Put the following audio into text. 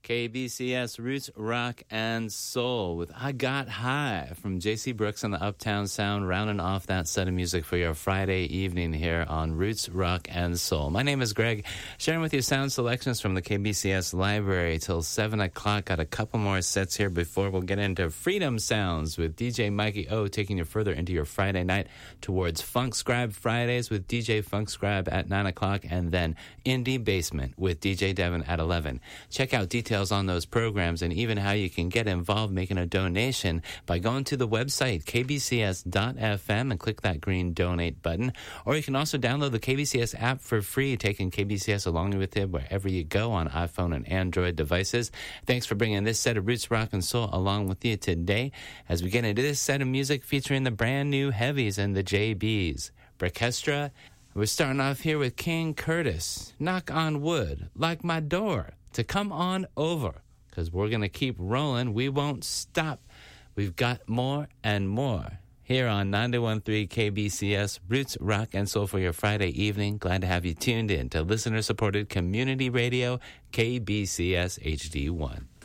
KBCS Roots, Rock, and Soul with I Got High from J.C. Brooks and the Uptown Sound, rounding off that set of music for your Friday evening here on Roots, Rock, and Soul. My name is Greg, sharing with you sound selections from the KBCS library till 7 o'clock. Got a couple more sets here before we'll get into Freedom Sounds with DJ Mikey O, taking you further into your Friday night towards Funk Scribe Fridays with DJ Funk Scribe at 9 o'clock, and then Indie Basement with DJ Devin at 11. Check out details on those programs and even how you can get involved making a donation by going to the website kbcs.fm and click that green donate button. Or you can also download the KBCS app for free, taking KBCS along with you wherever you go on iPhone and Android devices. Thanks for bringing this set of Roots, Rock, and Soul along with you today as we get into this set of music featuring the brand new Heavies and the JBs. Brickestra. We're starting off here with King Curtis, Knock on Wood, Like My Door, to come on over, because we're going to keep rolling. We won't stop. We've got more and more here on 91.3 KBCS, Roots, Rock, and Soul for your Friday evening. Glad to have you tuned in to listener-supported community radio, KBCS HD1.